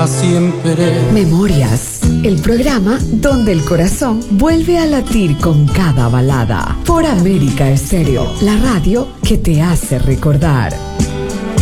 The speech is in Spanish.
siempre. Memorias, el programa donde el corazón vuelve a latir con cada balada. Por América Estéreo, la radio que te hace recordar.